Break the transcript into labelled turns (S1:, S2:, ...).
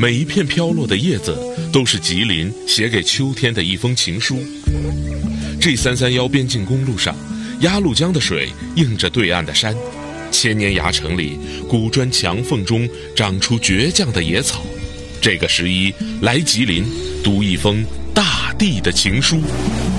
S1: 每一片飘落的叶子都是吉林写给秋天的一封情书。G331边境公路上，鸭绿江的水映着对岸的山，千年崖城里古砖墙缝中长出倔强的野草。这个11来吉林，读一封大地的情书。